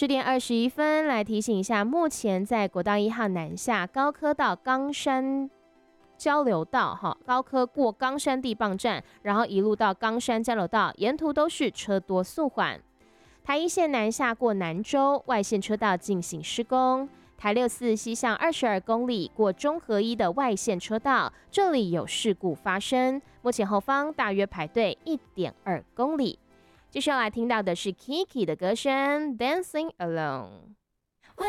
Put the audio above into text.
10:21来提醒一下，目前在国道1号南下高科到冈山交流道，高科过冈山地磅站，然后一路到冈山交流道，沿途都是车多速缓。台一线南下过南州外线车道进行施工。台64西向22公里过中和一的外线车道，这里有事故发生，目前后方大约排队1.2公里。接下来听到的是 Kiki 的歌声《Dancing Alone》。